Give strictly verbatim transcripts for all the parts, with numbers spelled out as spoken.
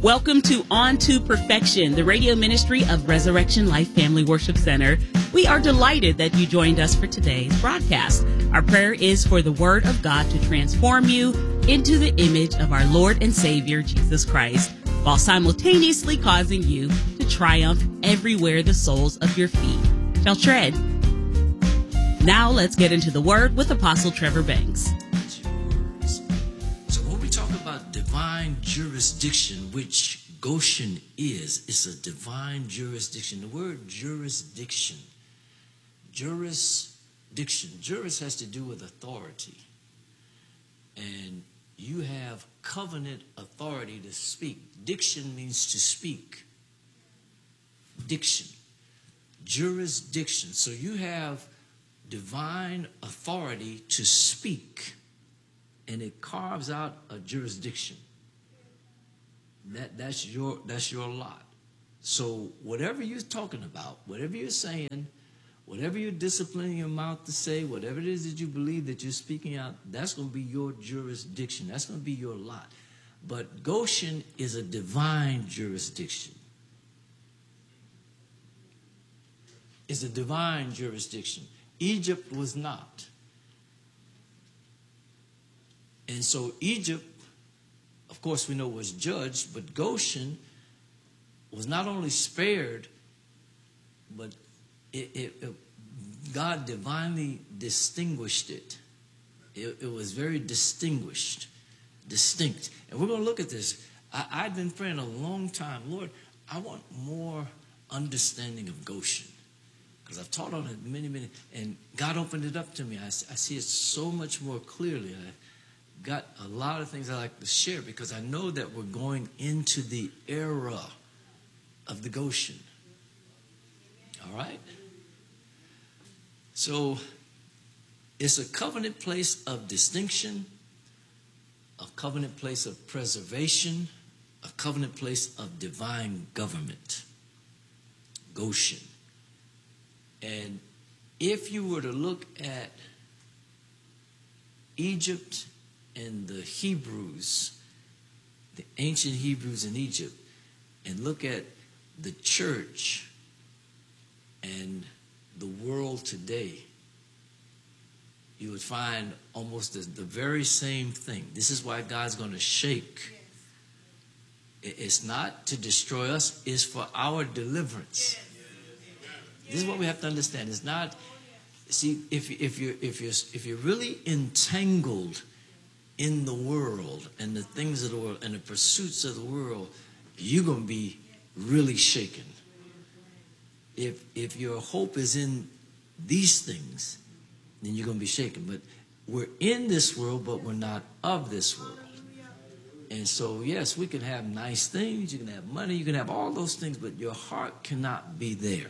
Welcome to On to Perfection, the radio ministry of Resurrection Life Family Worship Center. We are delighted that you joined us for today's broadcast. Our prayer is for the Word of God to transform you into the image of our Lord and Savior, Jesus Christ, while simultaneously causing you to triumph everywhere the soles of your feet shall tread. Now let's get into the Word with Apostle Trevor Banks. So when we talk about divine jurisdiction, which Goshen is, it's a divine jurisdiction. The word jurisdiction, jurisdiction, juris has to do with authority. And you have covenant authority to speak. Diction means to speak. Diction. Jurisdiction. So you have divine authority to speak. And it carves out a jurisdiction. That, that's your that's your lot. So whatever you're talking about, whatever you're saying, whatever you're disciplining your mouth to say, whatever it is that you believe that you're speaking out, that's going to be your jurisdiction. That's going to be your lot. But Goshen is a divine jurisdiction. It's a divine jurisdiction. Egypt was not. And so Egypt, of course, we know was judged, but Goshen was not only spared, but it, it, it, God divinely distinguished it. it. It was very distinguished, distinct. And we're going to look at this. I, I've been praying a long time. Lord, I want more understanding of Goshen. Because I've taught on it many, many, and God opened it up to me. I, I see it so much more clearly. I, got a lot of things I like to share because I know that we're going into the era of the Goshen. All right? So it's a covenant place of distinction, a covenant place of preservation, a covenant place of divine government. Goshen. And if you were to look at Egypt and the Hebrews, the ancient Hebrews in Egypt, and look at the church and the world today, you would find almost the, the very same thing. This is why God's going to shake. It's not to destroy us, it's for our deliverance. This is what we have to understand. It's not, see, if, if, you're, if, you're, if you're really entangled in the world and the things of the world and the pursuits of the world, you're going to be really shaken. If if your hope is in these things, then you're going to be shaken. But we're in this world, but we're not of this world. And so, yes, we can have nice things, you can have money, you can have all those things, but your heart cannot be there.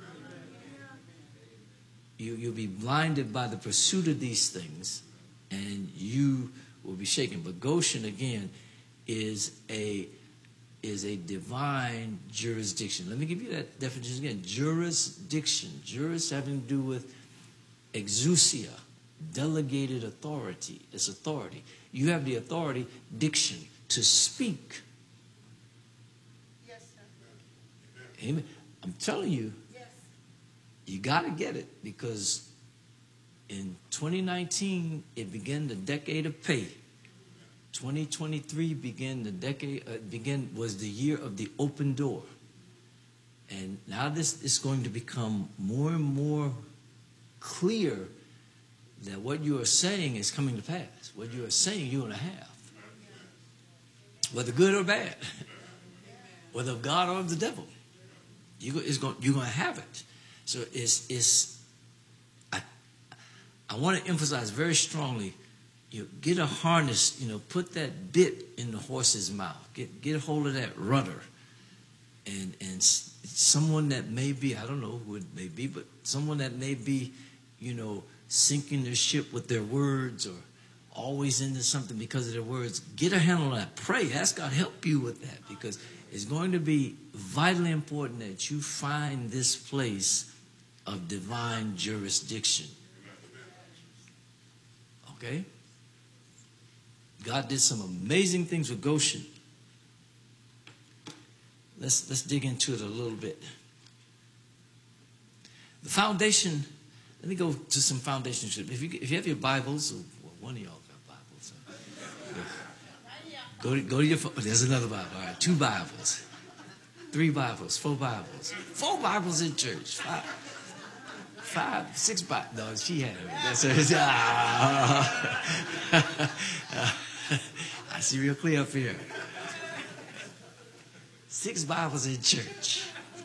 You, you'll be blinded by the pursuit of these things, and you will be shaken. But Goshen, again, is a is a divine jurisdiction. Let me give you that definition again. Jurisdiction. Juris having to do with exousia, delegated authority. It's authority. You have the authority, diction, to speak. Yes, sir. Amen. I'm telling you, Yes. you got to get it, because in twenty nineteen, it began the decade of pay. twenty twenty-three began the decade, uh, began was the year of the open door. And now this is going to become more and more clear that what you are saying is coming to pass. What you are saying, you're going to have. Whether good or bad. Whether of God or of the devil. You go, it's going, you're going to have it. So it's, it's I, I want to emphasize very strongly, you know, get a harness, you know, put that bit in the horse's mouth. Get get a hold of that rudder. And and someone that may be, I don't know who it may be, but someone that may be, you know, sinking their ship with their words or always into something because of their words, get a handle on that. Pray. Ask God help you with that, because it's going to be vitally important that you find this place of divine jurisdiction. Okay? God did some amazing things with Goshen. let's let's dig into it a little bit. The foundation. Let me go to some foundation. If you if you have your Bibles, well, one of y'all got Bibles. So go to go to your phone. There's another Bible. All right, two Bibles, three Bibles, four Bibles, four Bibles in church. Five, five six Bibles. No, she had it. That's her. Ah. I see real clear up here. Six Bibles in church.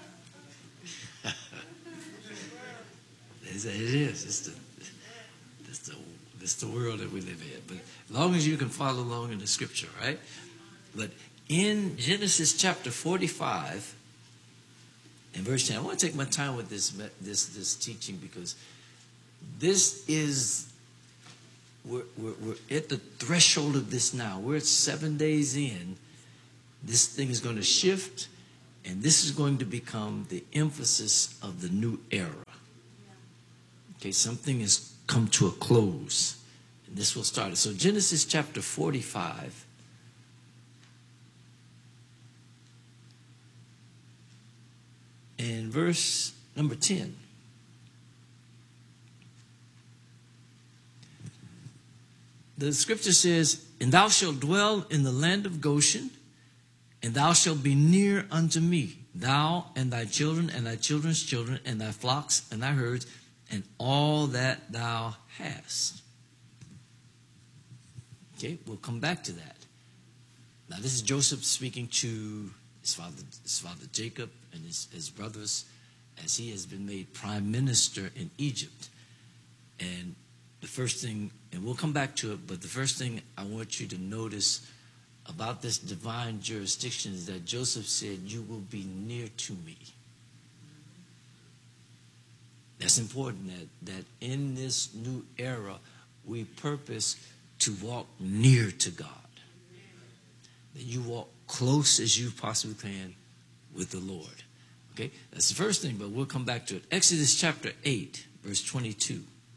It is. It's the, it's, the, it's the world that we live in. But as long as you can follow along in the scripture, right? But in Genesis chapter forty-five and verse ten, I want to take my time with this this this teaching because this is, we're, we're, we're at the threshold of this now. We're at seven days in. This thing is going to shift, and this is going to become the emphasis of the new era. Okay, something has come to a close, and this will start it. So Genesis chapter forty-five. And verse number ten. The scripture says, "And thou shalt dwell in the land of Goshen, and thou shalt be near unto me, thou and thy children and thy children's children, and thy flocks and thy herds, and all that thou hast." Okay, we'll come back to that. Now, this is Joseph speaking to his father, his father Jacob and his, his brothers, as he has been made prime minister in Egypt. And the first thing, and we'll come back to it, but the first thing I want you to notice about this divine jurisdiction is that Joseph said, "You will be near to me." That's important, that, that in this new era, we purpose to walk near to God. That you walk close as you possibly can with the Lord. Okay, that's the first thing, but we'll come back to it. Exodus chapter eight, verse twenty-two.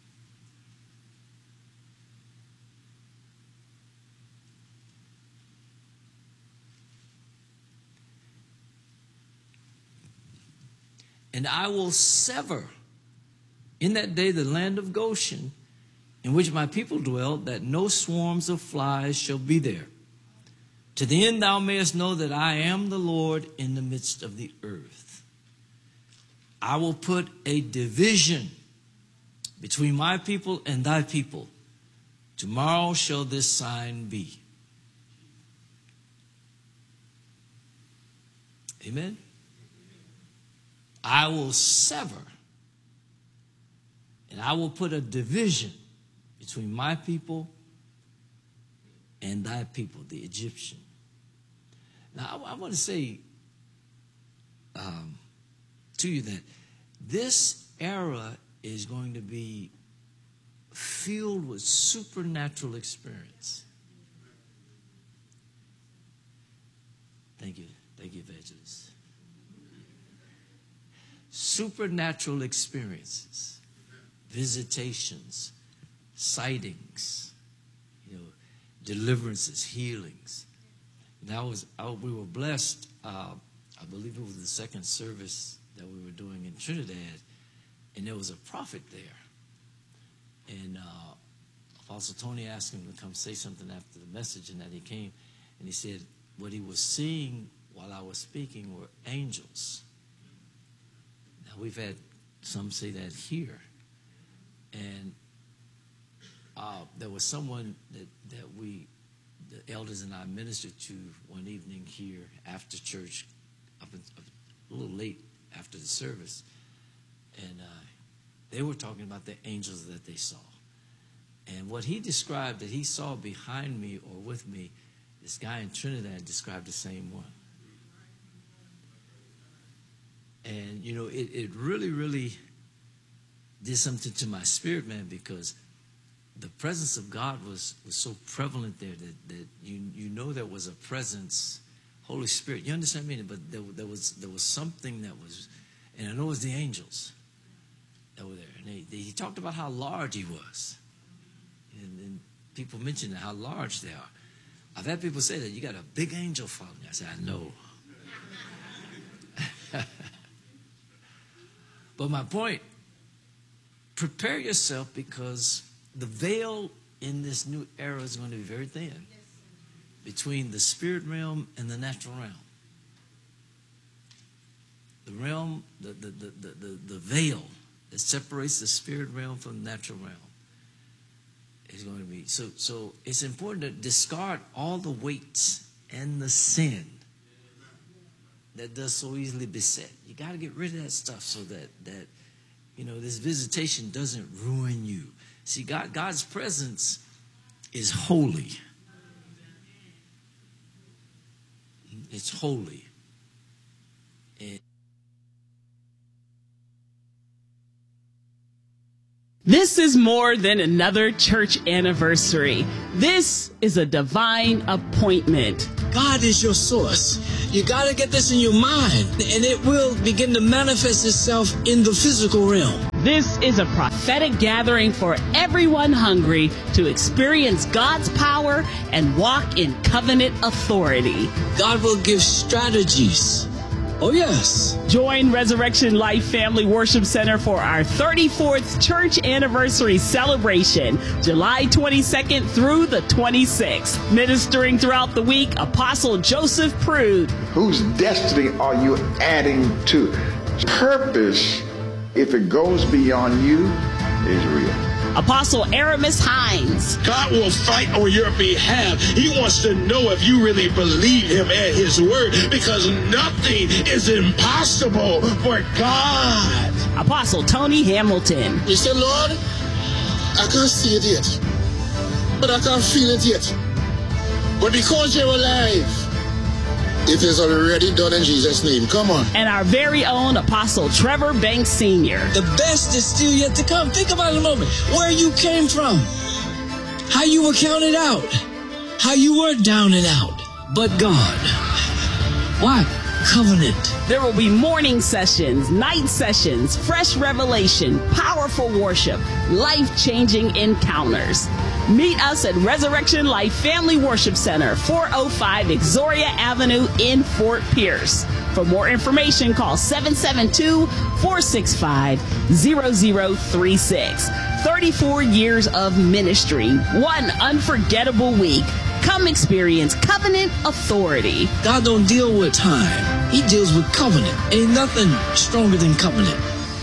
"And I will sever in that day the land of Goshen, in which my people dwell, that no swarms of flies shall be there. To the end thou mayest know that I am the Lord in the midst of the earth. I will put a division between my people and thy people. Tomorrow shall this sign be." Amen. I will sever, and I will put a division between my people and thy people, the Egyptian. Now, I, I want to say um, to you that this era is going to be filled with supernatural experience. Thank you. Thank you, Evangelist. Supernatural experiences, visitations, sightings, you know, deliverances, healings. And I was, I, we were blessed. Uh, I believe it was the second service that we were doing in Trinidad, and there was a prophet there. And uh, Apostle Tony asked him to come say something after the message, and that he came, and he said what he was seeing while I was speaking were angels. We've had some say that here. And uh, there was someone that, that we, the elders and I ministered to one evening here after church, up, in, up a little late after the service. And uh, they were talking about the angels that they saw. And what he described that he saw behind me or with me, this guy in Trinidad described the same one. And, you know, it, it really, really did something to my spirit, man, because the presence of God was, was so prevalent there that, that you you know there was a presence, Holy Spirit. You understand me? But there, there was there was something that was, and I know it was the angels that were there. And they, they, he talked about how large he was. And, and people mentioned how large they are. I've had people say that, "You got a big angel following you." I said, "I know." But my point, prepare yourself, because the veil in this new era is going to be very thin between the spirit realm and the natural realm. The realm, the, the, the, the, the, the veil that separates the spirit realm from the natural realm is going to be. So, so it's important to discard all the weights and the sin that does so easily beset. You got to get rid of that stuff so that, that, you know, this visitation doesn't ruin you. See, God, God's presence is holy. It's holy. And this is more than another church anniversary. This is a divine appointment. God is your source. You got to get this in your mind, and it will begin to manifest itself in the physical realm. This is a prophetic gathering for everyone hungry to experience God's power and walk in covenant authority. God will give strategies. Oh, yes. Join Resurrection Life Family Worship Center for our thirty-fourth church anniversary celebration, July twenty-second through the twenty-sixth. Ministering throughout the week, Apostle Joseph Prude. Whose destiny are you adding to? Purpose, if it goes beyond you, is real. Apostle Aramis Hines. God will fight on your behalf. He wants to know if you really believe him and his word, because nothing is impossible for God. Apostle Tony Hamilton. You say, Lord, I can't see it yet, but I can't feel it yet. But because you're alive, it is already done in Jesus' name. Come on. And our very own Apostle Trevor Banks Senior The best is still yet to come. Think about it a moment. Where you came from. How you were counted out. How you were down and out. But God. Why? Covenant. There will be morning sessions, night sessions, fresh revelation, powerful worship, life-changing encounters. Meet us at Resurrection Life Family Worship Center, four oh five Exoria Avenue in Fort Pierce. For more information, call seven seven two, four six five, zero zero three six. thirty-four years of ministry, one unforgettable week. Come experience covenant authority. God don't deal with time. He deals with covenant. Ain't nothing stronger than covenant.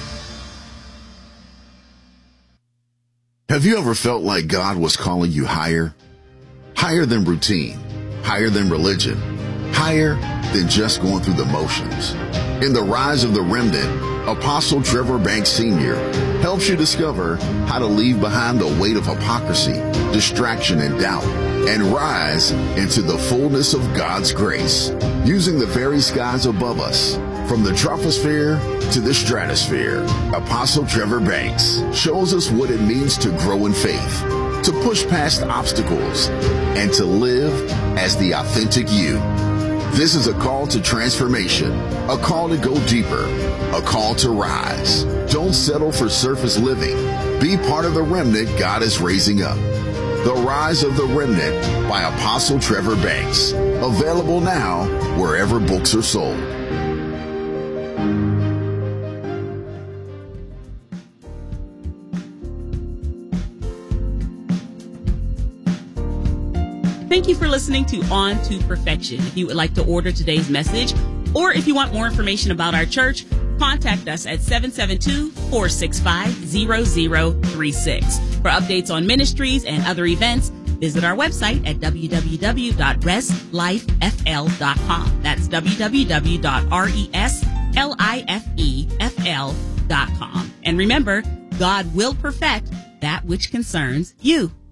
Have you ever felt like God was calling you higher? Higher than routine, higher than religion, higher than just going through the motions. In The Rise of the Remnant, Apostle Trevor Banks Senior helps you discover how to leave behind the weight of hypocrisy, distraction, and doubt, and rise into the fullness of God's grace, using the very skies above us. From the troposphere to the stratosphere, Apostle Trevor Banks shows us what it means to grow in faith, to push past obstacles, and to live as the authentic you. This is a call to transformation, a call to go deeper, a call to rise. Don't settle for surface living. Be part of the remnant God is raising up. The Rise of the Remnant by Apostle Trevor Banks. Available now wherever books are sold. Thank you for listening to On to Perfection. If you would like to order today's message, or if you want more information about our church, contact us at seven seven two, four six five, zero zero three six. For updates on ministries and other events, visit our website at w w w dot res life f l dot com. That's w w w dot res life f l dot com. And remember, God will perfect that which concerns you.